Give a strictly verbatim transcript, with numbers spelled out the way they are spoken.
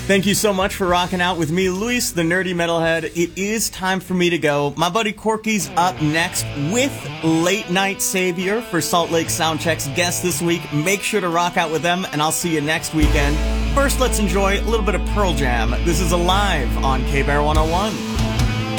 Thank you so much for rocking out with me, Luis, the nerdy metalhead. It is time for me to go. My buddy Corky's up next with Late Night Savior for Salt Lake Soundcheck's guest this week. Make sure to rock out with them, and I'll see you next weekend. First, let's enjoy a little bit of Pearl Jam. This is Alive on K-Bear one oh one.